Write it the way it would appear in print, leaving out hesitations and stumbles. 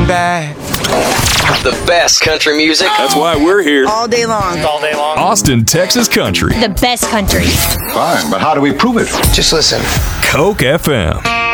back. The best country music. That's why we're here. All day long. All day long. Austin, Texas country. The best country. Fine, but how do we prove it? Just listen. Coke FM.